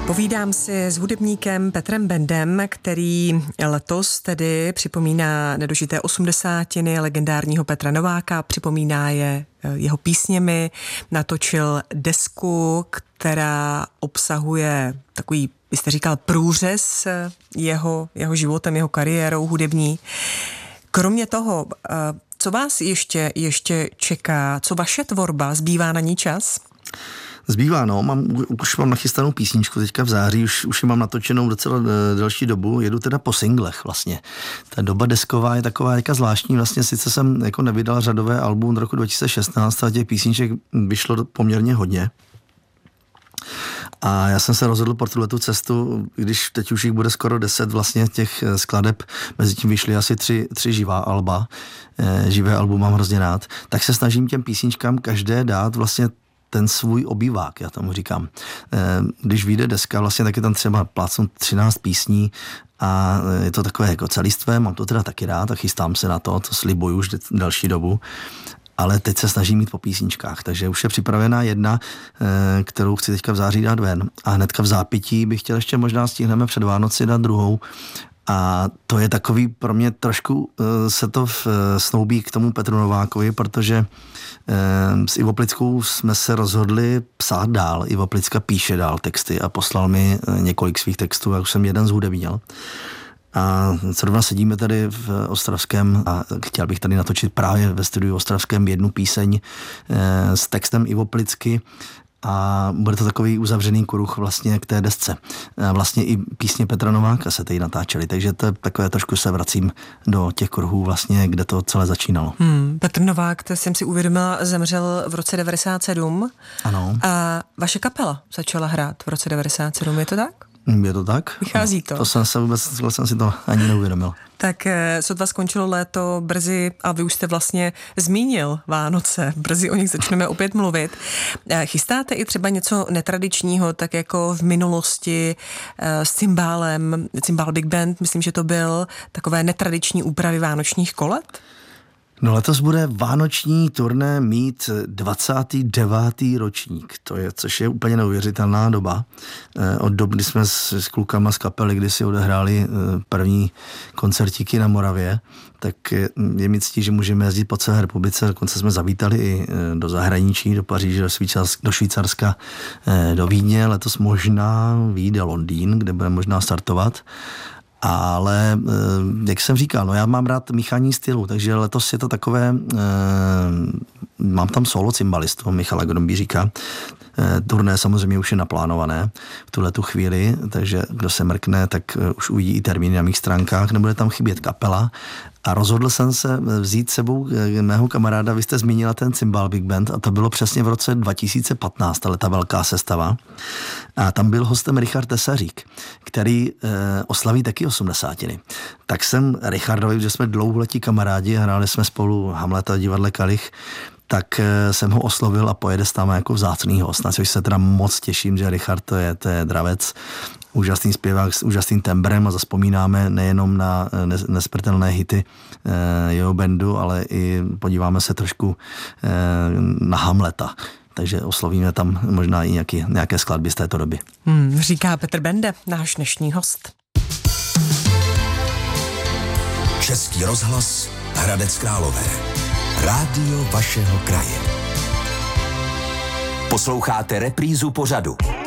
Povídám si s hudebníkem Petrem Bendem, který letos tedy připomíná nedožité 80. legendárního Petra Nováka, připomíná je jeho písněmi, natočil desku, která obsahuje takový, byste říkal, průřez jeho životem, jeho kariérou hudební. Kromě toho, co vás ještě čeká, co vaše tvorba, zbývá na ní čas? Zbývá, no, už mám nachystanou písničku teďka v září, už ji mám natočenou docela delší dobu, jedu teda po singlech vlastně. Ta doba desková je taková zvláštní, vlastně sice jsem jako nevydal řadové album od roku 2016, a těch písniček vyšlo poměrně hodně. A já jsem se rozhodl pro tuhletu cestu, když teď už jich bude skoro 10 vlastně těch skladeb, mezi tím vyšly asi 3 živá alba, živé album mám hrozně rád, tak se snažím těm písničkám každé dát vlastně ten svůj obývák, já tomu říkám. Když vyjde deska, vlastně tak je tam třeba plácnu 13 písní a je to takové jako celistvé, mám to teda taky rád a chystám se na to slibuju už další dobu, ale teď se snažím mít po písničkách, takže už je připravená jedna, kterou chci teďka v září dát ven a hnedka v zápětí bych chtěl ještě možná stihneme před Vánoci dát druhou. A to je takový pro mě trošku se to snoubí k tomu Petru Novákovi, protože s Ivo Plickou jsme se rozhodli psát dál. Ivo Plicka píše dál texty a poslal mi několik svých textů, já už jsem jeden zhudebnil. A zrovna sedíme tady v Ostravském a chtěl bych tady natočit právě ve studiu Ostravském jednu píseň s textem Ivo Plicky. A bude to takový uzavřený kruh vlastně k té desce. A vlastně i písně Petra Nováka se tady natáčely, takže to je takové, trošku se vracím do těch kruhů vlastně, kde to celé začínalo. Petr Novák, to jsem si uvědomila, zemřel v roce 97. Ano. A vaše kapela začala hrát v roce 97, je to tak? Je to tak? Vychází to. To jsem si to ani neuvědomil. Tak sotva skončilo léto brzy a vy už jste vlastně zmínil Vánoce. Brzy o nich začneme opět mluvit. Chystáte i třeba něco netradičního, tak jako v minulosti s cymbálem, cymbál Big Band, myslím, že to byl takové netradiční úpravy vánočních kolet? No letos bude vánoční turné mít 29. ročník, což je úplně neuvěřitelná doba. Od doby, kdy jsme s klukama z kapely kdysi odehráli první koncertíky na Moravě, tak je mi ctí, že můžeme jezdit po celé republice, dokonce jsme zavítali i do zahraničí, do Paříže, do Švýcarska, do Vídně, letos možná vyjde Londýn, kde bude možná startovat. Ale, jak jsem říkal, já mám rád míchání stylu, takže letos je to takové, mám tam solo cymbalistu, Michala Grombíříka, turné samozřejmě už je naplánované v tuhletu chvíli, takže kdo se mrkne, tak už uvidí i termíny na mých stránkách, nebude tam chybět kapela. A rozhodl jsem se vzít sebou mého kamaráda, vy jste zmínila ten cymbal Big Band a to bylo přesně v roce 2015, ale ta velká sestava. A tam byl hostem Richard Tesařík, který oslaví taky 80. Tak jsem Richardovi, že jsme dlouholetí kamarádi, hráli jsme spolu Hamleta v divadle Kalich, tak jsem ho oslovil a pojede s námi jako vzácný host, na což se teda moc těším, že Richard to je dravec, úžasný zpěvák s úžasným tembrem a zazpomínáme nejenom na nesmrtelné hity jeho bandu, ale i podíváme se trošku na Hamleta. Takže oslovíme tam možná i nějaké skladby z této doby. Říká Petr Bende, náš dnešní host. Český rozhlas Hradec Králové. Rádio vašeho kraje. Posloucháte reprízu pořadu.